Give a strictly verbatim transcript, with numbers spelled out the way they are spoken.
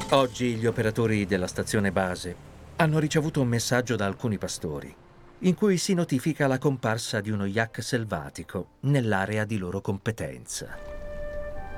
Oggi gli operatori della stazione base hanno ricevuto un messaggio da alcuni pastori in cui si notifica la comparsa di uno yak selvatico nell'area di loro competenza.